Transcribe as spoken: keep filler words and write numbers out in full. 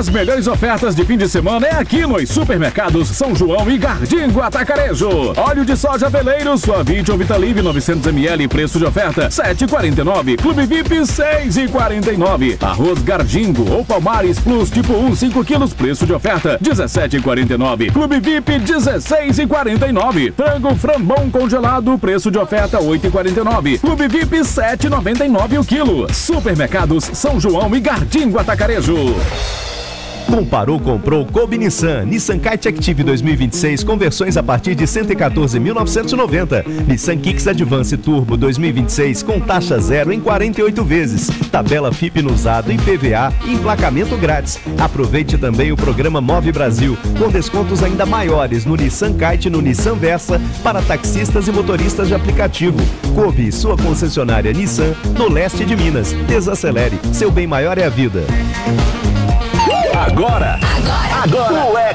As melhores ofertas de fim de semana é aqui nos supermercados São João e Gardingo Atacarejo. Óleo de soja Veleiro, Suavite ou Vitalive novecentos mililitros, preço de oferta sete e quarenta e nove. Clube V I P seis e quarenta e nove. Arroz Gardingo ou Palmares Plus tipo um, cinco quilos, preço de oferta dezessete e quarenta e nove. Clube V I P dezesseis e quarenta e nove. Frango Frambom congelado, preço de oferta oito e quarenta e nove. Clube V I P sete e noventa e nove o quilo. Supermercados São João e Gardingo Atacarejo. Comparou, comprou, coube Nissan. Nissan Kite Active dois mil e vinte e seis com versões a partir de cento e quatorze mil novecentos e noventa. Nissan Kicks Advance Turbo dois mil e vinte e seis com taxa zero em quarenta e oito vezes. Tabela F I P no usado, I P V A e emplacamento grátis. Aproveite também o programa Move Brasil, com descontos ainda maiores no Nissan Kite e no Nissan Versa para taxistas e motoristas de aplicativo. Coube, sua concessionária Nissan, no leste de Minas. Desacelere, seu bem maior é a vida. Agora, agora, agora, o